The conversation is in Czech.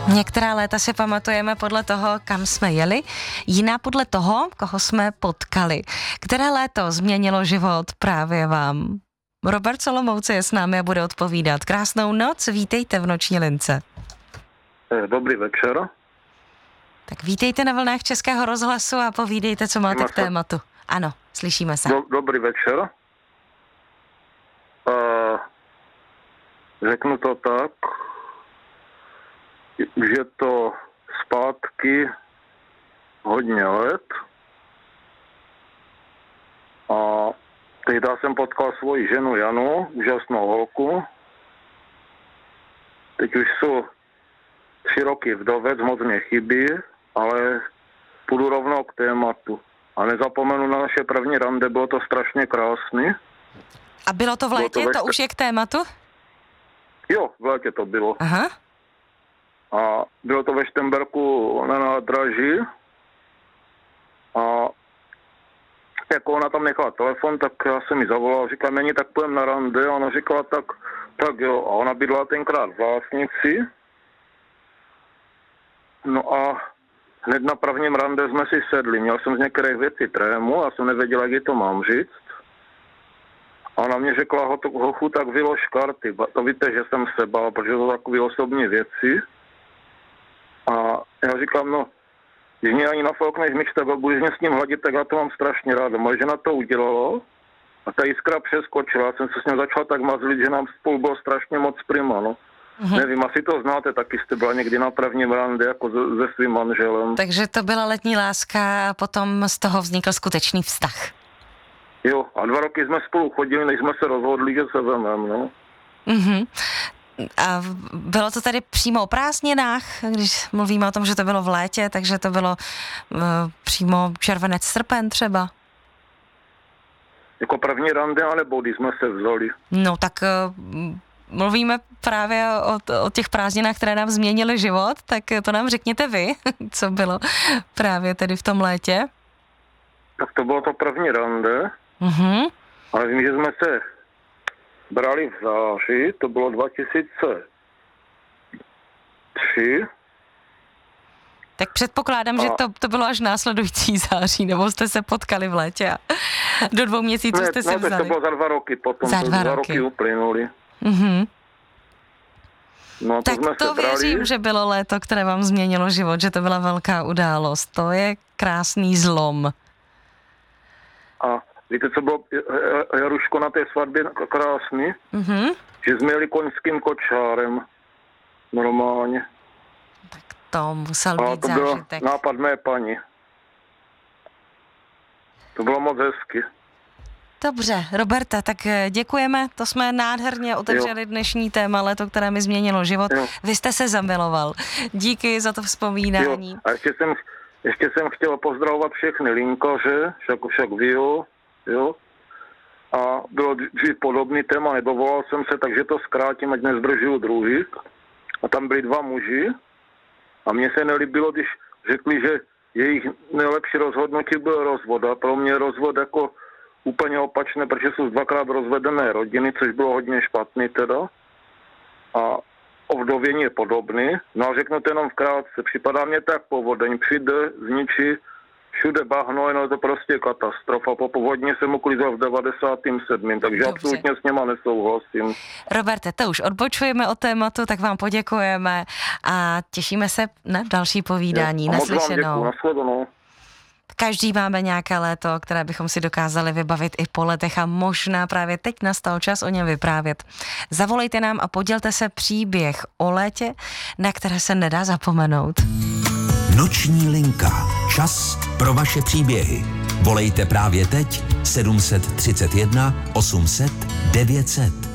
Některá léta si pamatujeme podle toho, kam jsme jeli, jiná podle toho, koho jsme potkali. Které léto změnilo život právě vám? Robert Solomouce je s námi a bude odpovídat. Krásnou noc, vítejte v Noční lince. Dobrý večer. Tak vítejte na vlnách Českého rozhlasu a povídejte, co máte k tématu. Ano, slyšíme se. Dobrý večer. Řeknu to tak, že to zpátky hodně let a tehdy jsem potkal svoji ženu Janu, úžasnou holku. Teď už jsou 3 roky vdovec, moc mě chybí, ale půjdu rovnou k tématu. A nezapomenu na naše první rande, bylo to strašně krásný. A bylo to v létě? To už je k tématu? Jo, v létě to bylo. Aha. A bylo to ve Štemberku na nádraží. A jako ona tam nechala telefon, tak já jsem mi zavolal, říkal, není, tak půjdem na rande. A ona říkala, tak jo. A ona bydla tenkrát v Lásnici. No a hned na prvním rande jsme si sedli. Měl jsem z některých věcí trému a jsem nevěděl, jak ji to mám říct. A ona mě řekla, hochu, tak vylož karty. To víte, že jsem se bál, protože to takové osobní věci. A já říkám, no, když mě ani nafoukneš myč, tak budeš mě s ním hladit, tak já to mám strašně rád. Moje žena to udělalo a ta jiskra přeskočila. Já jsem se s ním začal tak mazlit, že nám spolu bylo strašně moc prima, no. Nevím, asi to znáte, taky jste byla někdy na prvním rande jako se svým manželem. Takže to byla letní láska a potom z toho vznikl skutečný vztah. Jo, a 2 roky jsme spolu chodili, než jsme se rozhodli, že se vememe, no. A bylo to tady přímo o prázdninách, když mluvíme o tom, že to bylo v létě, takže to bylo přímo červenec, srpen třeba? Jako první rande, anebo když jsme se vzali? No tak mluvíme právě o těch prázdninách, které nám změnily život, tak to nám řekněte vy, co bylo právě tedy v tom létě. Tak to bylo to první rande, ale vím, že jsme se brali v září, to bylo 2003. Tak předpokládám, že to bylo až následující září, nebo jste se potkali v létě a do 2 měsíců jste si vzali. To bylo za 2 roky, potom za 2 roky uplynuly. No, tak to věřím, že bylo léto, které vám změnilo život, že to byla velká událost. To je krásný zlom. A víte, co bylo, Jaruško, na té svatbě krásný? Že jsme jeli koňským kočárem. Normálně. Tak to musel být to zážitek. Byl nápad mé paní. To bylo moc hezky. Dobře, Roberte, tak děkujeme, to jsme nádherně otevřeli dnešní téma léto, které mi změnilo život. Jo. Vy jste se zamiloval. Díky za to vzpomínání. Jo. A ještě jsem chtěl pozdravovat všechny linkaře, však vy jo. A bylo dřív podobný téma, nedovolal jsem se, takže to zkrátím, ať nezdržuju druhý. A tam byli 2 muži a mně se nelíbilo, když řekli, že jejich nejlepší rozhodnutí byl rozvod. A pro mě rozvod jako úplně opačné, protože jsou 2krát rozvedené rodiny, což bylo hodně špatný teda. A ovdovění je podobný. No a řeknu to jenom krátce. Připadá mě tak povodeň, přijde, zničí, všude bahno, no je to prostě katastrofa. Po povodně jsem uklízel v 97. Takže dobře. Absolutně s něma nesouhlasím. Roberte, to už odbočujeme od tématu, tak vám poděkujeme a těšíme se na další povídání. Naslyšenou. Nashledanou. Každý máme nějaké léto, které bychom si dokázali vybavit i po letech a možná právě teď nastal čas o něm vyprávět. Zavolejte nám a podělte se příběh o létě, na které se nedá zapomenout. Noční linka. Čas pro vaše příběhy. Volejte právě teď 731 800 900.